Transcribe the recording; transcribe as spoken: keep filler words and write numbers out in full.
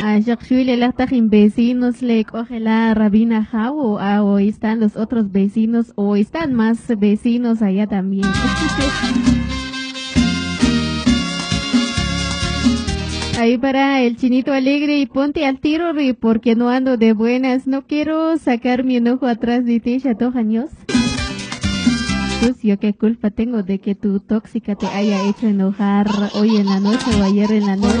Shakshule la tajin vecinos le coge la rabina Jau ah, o están los otros vecinos o están más vecinos allá también. Ahí para el chinito alegre y ponte al tiro Ri, porque no ando de buenas, no quiero sacar mi enojo atrás de ti, Chato Años. Pues yo qué culpa tengo de que tu tóxica te haya hecho enojar hoy en la noche o ayer en la noche.